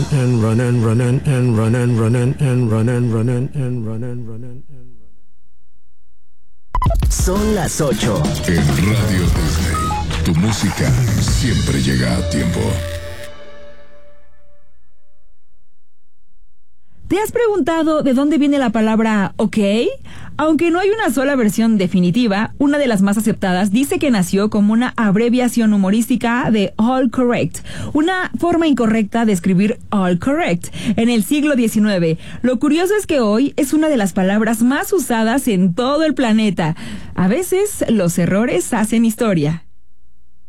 and run and run and run and run and run and run and run and run. Son las 8. En Radio Disney, tu música siempre llega a tiempo. ¿Te has preguntado de dónde viene la palabra OK? Aunque no hay una sola versión definitiva, una de las más aceptadas dice que nació como una abreviación humorística de All Correct, una forma incorrecta de escribir All Correct en el siglo XIX. Lo curioso es que hoy es una de las palabras más usadas en todo el planeta. A veces los errores hacen historia.